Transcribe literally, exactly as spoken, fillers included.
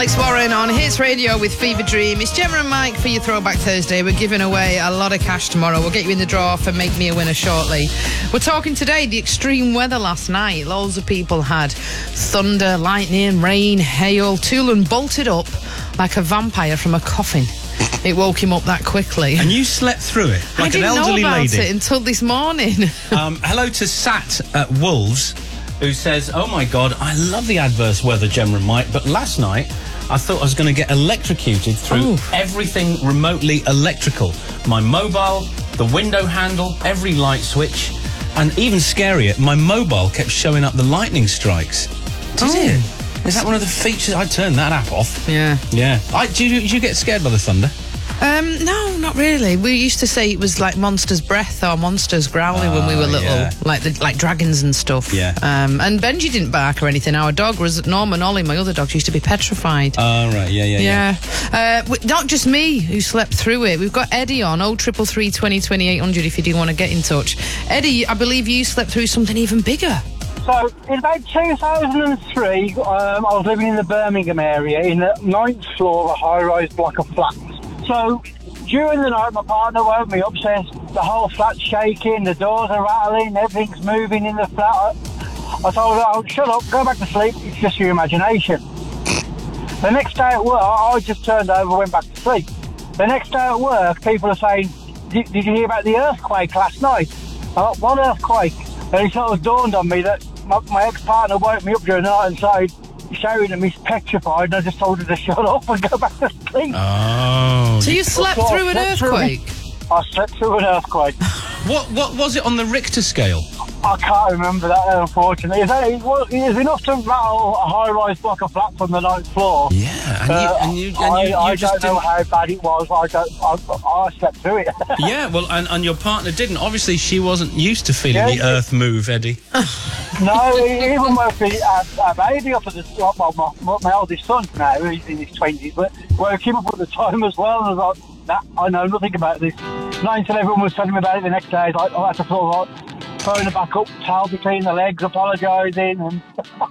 Alex Warren on Hits Radio with Fever Dream. It's Gemma and Mike for your Throwback Thursday. We're giving away a lot of cash tomorrow. We'll get you in the draw for Make Me a Winner shortly. We're talking today the extreme weather last night. Loads of people had thunder, lightning, rain, hail. Toolan bolted up like a vampire from a coffin. It woke him up that quickly. And you slept through it like I didn't an elderly know about lady. it until this morning. um, hello to Sat at Wolves, who says, "Oh my God, I love the adverse weather, Gemma and Mike, but last night I thought I was going to get electrocuted through Ooh. everything remotely electrical. My mobile, the window handle, every light switch, and even scarier, my mobile kept showing up the lightning strikes." Does oh. it? Is that one of the features? I turned that app off. Yeah. Yeah. I, do, you, do you get scared by the thunder? Um, no, not really. We used to say it was like monster's breath or monsters growling uh, when we were little, yeah. like the, like dragons and stuff. Yeah. Um, and Benji didn't bark or anything. Our dog was Norman, Ollie, my other dogs used to be petrified. Oh, right. Yeah, yeah, yeah. yeah. Uh, not just me who slept through it. We've got Eddie on oh triple three, twenty, twenty-eight hundred if you do want to get in touch. Eddie, I believe you slept through something even bigger. So, in about two thousand three, um, I was living in the Birmingham area in the ninth floor of a high-rise block of flats. So, during the night, my partner woke me up, says the whole flat's shaking, the doors are rattling, everything's moving in the flat. I told her, oh, shut up, go back to sleep, it's just your imagination. The next day at work, I just turned over and went back to sleep. The next day at work, people are saying, did, did you hear about the earthquake last night? I thought, what earthquake? And it sort of dawned on me that my, my ex-partner woke me up during the night and started shouting at me, petrified, and I just told her to shut up and go back to sleep. Oh. So you slept so through an earthquake? Through, I slept through an earthquake. What What was it on the Richter scale? I can't remember that, unfortunately. It was enough to rattle a high-rise block of flats on the ninth floor. Yeah, and you, uh, and you, and I, you, you I just don't know didn't... how bad it was. I don't. I, I slept through it. Yeah, well, and, and your partner didn't. Obviously, she wasn't used to feeling yeah, the earth move, Eddie. No, he even woke me, our, our baby up at the... Well, my, my eldest son now, he's in his twenties, but woke him up at the time as well, and I was like, nah, I know nothing about this. Not until everyone was telling me about it the next day, like, I had to sort of like, throwing her back up, towel between the legs, apologising, and...